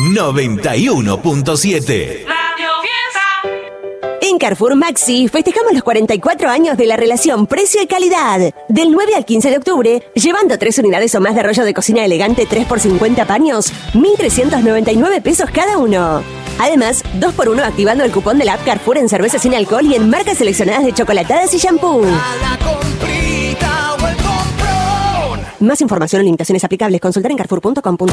91.7. En Carrefour Maxi festejamos los 44 años de la relación precio y calidad. Del 9 al 15 de octubre, llevando 3 unidades o más de rollo de cocina elegante 3 por 50 paños, 1.399 pesos cada uno. Además, 2x1 activando el cupón de la app Carrefour en cerveza sin alcohol y en marcas seleccionadas de chocolatadas y shampoo. Más información o limitaciones aplicables, consultar en carrefour.com.ar.